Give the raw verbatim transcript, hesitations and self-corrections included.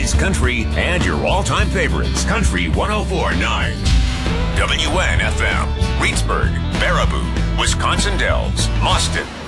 oldies, country, and your all-time favorites. Country one oh four point nine. W N F M. Reedsburg, Baraboo, Wisconsin Dells, Mauston,